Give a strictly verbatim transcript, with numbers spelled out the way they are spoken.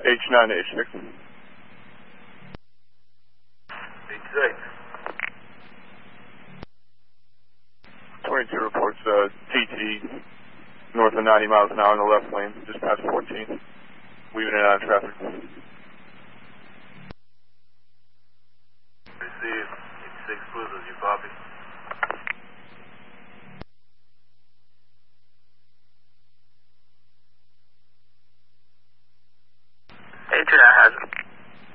H nine to H six. H six. twenty-two reports uh, T T north of ninety miles an hour in the left lane, just past fourteen. Weaving in and out of traffic. Receive. H six Cruisers, you copy?